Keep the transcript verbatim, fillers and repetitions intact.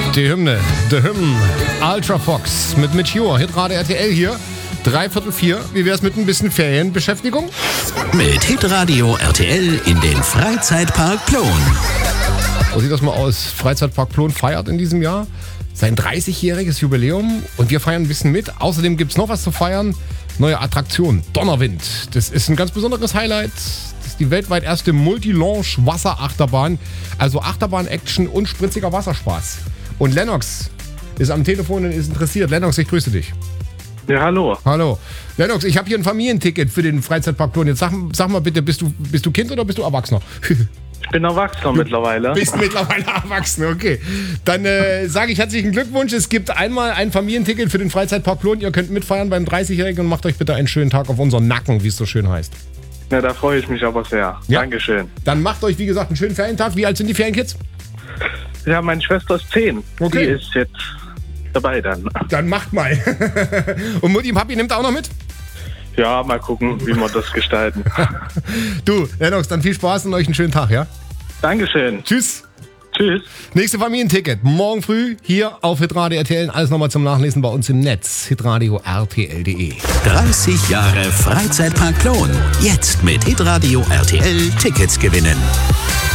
Die Hymne, The Hymn, Ultra Fox mit Mitch Ure, Hitradio R T L hier, dreiviertel vier. Wie wär's mit ein bisschen Ferienbeschäftigung? Mit Hitradio R T L in den Freizeitpark Plon. So sieht das mal aus. Freizeitpark Plon feiert in diesem Jahr sein dreißigjähriges Jubiläum und wir feiern ein bisschen mit. Außerdem gibt's noch was zu feiern. Neue Attraktion, Donnerwind. Das ist ein ganz besonderes Highlight. Das ist die weltweit erste Multi-Launch-Wasserachterbahn. Also Achterbahn-Action und spritziger Wasserspaß. Und Lennox ist am Telefon und ist interessiert. Lennox, ich grüße dich. Ja, hallo. Hallo. Lennox, ich habe hier ein Familienticket für den Freizeitpark Plon. Jetzt sag, sag mal bitte, bist du, bist du Kind oder bist du Erwachsener? Ich bin Erwachsener mittlerweile. Bist mittlerweile erwachsen, okay. Dann äh, sage ich herzlichen Glückwunsch. Es gibt einmal ein Familienticket für den Freizeitpark Plon. Ihr könnt mitfeiern beim dreißigjährigen und macht euch bitte einen schönen Tag auf unseren Nacken, wie es so schön heißt. Ja, da freue ich mich aber sehr. Ja. Dankeschön. Dann macht euch, wie gesagt, einen schönen Ferientag. Wie alt sind die Ferienkids? Ja, meine Schwester ist zehn. Okay. Die ist jetzt dabei dann. Dann macht mal. Und Mutti und Papi nimmt auch noch mit? Ja, mal gucken, wie wir das gestalten. Du, Lennox, dann viel Spaß und euch einen schönen Tag, ja? Dankeschön. Tschüss. Tschüss. Nächste Familienticket. Morgen früh hier auf Hitradio R T L. Alles nochmal zum Nachlesen bei uns im Netz. hitradio R T L punkt de. dreißig Jahre Freizeitpark Plon. Jetzt mit Hitradio R T L Tickets gewinnen.